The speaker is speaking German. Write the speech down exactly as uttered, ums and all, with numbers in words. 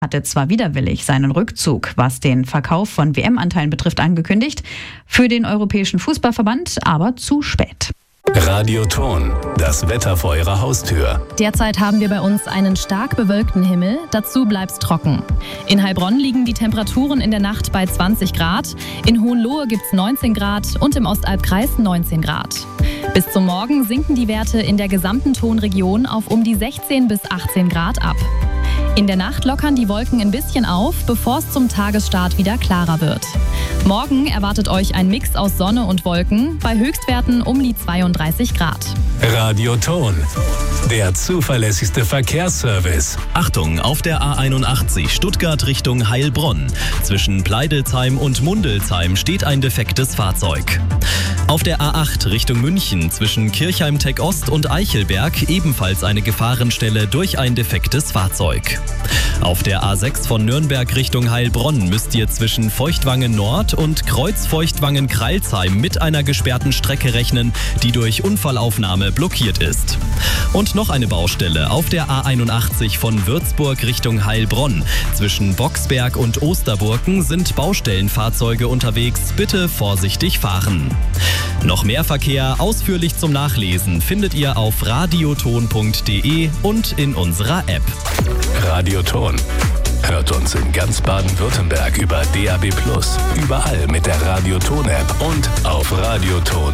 hatte zwar widerwillig seinen Rückzug, was den Verkauf von W M-Anteilen betrifft, angekündigt, für den Europäischen Fußballverband aber zu spät. Radioton, das Wetter vor Ihrer Haustür. Derzeit haben wir bei uns einen stark bewölkten Himmel, dazu bleibt's trocken. In Heilbronn liegen die Temperaturen in der Nacht bei zwanzig Grad, in Hohenlohe gibt's neunzehn Grad und im Ostalbkreis neunzehn Grad. Bis zum Morgen sinken die Werte in der gesamten Tonregion auf um die sechzehn bis achtzehn Grad ab. In der Nacht lockern die Wolken ein bisschen auf, bevor es zum Tagesstart wieder klarer wird. Morgen erwartet euch ein Mix aus Sonne und Wolken, bei Höchstwerten um die zweiunddreißig Grad. Radioton, der zuverlässigste Verkehrsservice. Achtung, auf der A einundachtzig Stuttgart Richtung Heilbronn. Zwischen Pleidelsheim und Mundelsheim steht ein defektes Fahrzeug. Auf der A acht Richtung München zwischen Kirchheim-Tech Ost und Eichelberg ebenfalls eine Gefahrenstelle durch ein defektes Fahrzeug. Auf der A sechs von Nürnberg Richtung Heilbronn müsst ihr zwischen Feuchtwangen Nord und Kreuzfeuchtwangen-Kreilsheim mit einer gesperrten Strecke rechnen, die durch Unfallaufnahme blockiert ist. Und noch eine Baustelle auf der A einundachtzig von Würzburg Richtung Heilbronn. Zwischen Boxberg und Osterburken sind Baustellenfahrzeuge unterwegs. Bitte vorsichtig fahren. Noch mehr Verkehr ausführlich zum Nachlesen findet ihr auf radioton punkt de und in unserer App. Radioton. Hört uns in ganz Baden-Württemberg über D A B plus, überall mit der Radioton-App und auf radioton.